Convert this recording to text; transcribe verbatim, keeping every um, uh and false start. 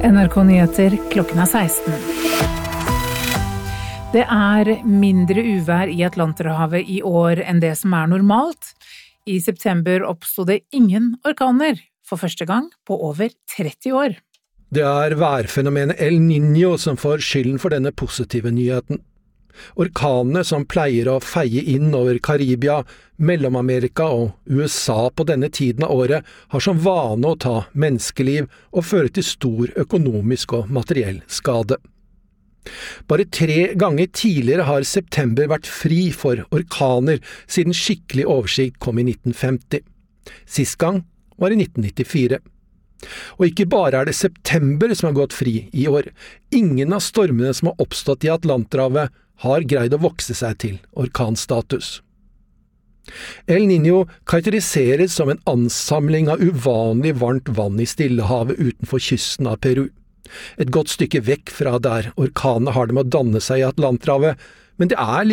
N R K Nyheter, klokken er seksten. Det er mindre uvær i Atlanterhavet i år enn det som er normalt. I september oppstod det ingen orkaner, for første gang på over tretti år. Det er værfenomenet El Niño som får skylden for denne positive nyheten. Orkanene som pleier å feie inn over Karibia, Mellom-Amerika og U S A på denne tiden av året har som vane å ta menneskeliv og føre til stor økonomisk og materiell skade. Bare tre ganger tidligere har september vært fri for orkaner siden skikkelig oversikt kom i nitten femti. Sist gang var i nitten nittifire. Og ikke bare er det september som har gått fri i år. Ingen av stormene som har oppstått i Atlanterhavet har greid å vokse seg til orkanstatus. El Niño karakteriseres som en ansamling av uvanlig varmt vann i Stillehavet utenfor kysten av Peru. Et godt stykke vekk fra der orkanene har det med å danne seg i Atlanterhavet, men det er